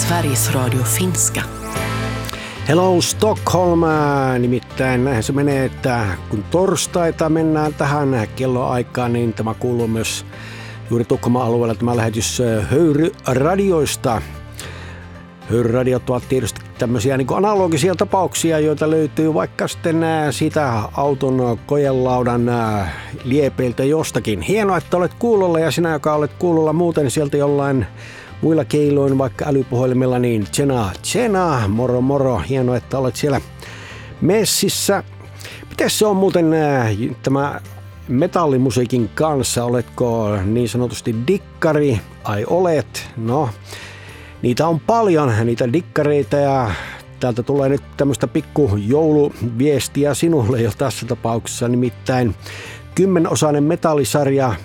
Sveriges Radio Finska. Hello Stockholm, nimittäin näinhän se menee, että kun torstaita mennään tähän kelloaikaan, niin tämä kuuluu myös juuri Tukholman alueella tämä lähetys höyryradioista. Höyryradiot ovat tietysti tämmöisiä niin kuin analogisia tapauksia, joita löytyy vaikka sitten siitä auton kojelaudan liepeiltä jostakin. Hienoa, että olet kuulolla, ja sinä, joka olet kuulolla muuten sieltä jollain muilla keiloin, vaikka älypuhelimella, niin tsena, moro moro, hienoa, että olet siellä messissä. Mites se on muuten tämä metallimusiikin kanssa, oletko niin sanotusti dikkari, ai olet, no niitä on paljon, niitä dikkareita, ja täältä tulee nyt tämmöistä pikku jouluviestiä sinulle jo tässä tapauksessa, nimittäin 10-osainen metallisarja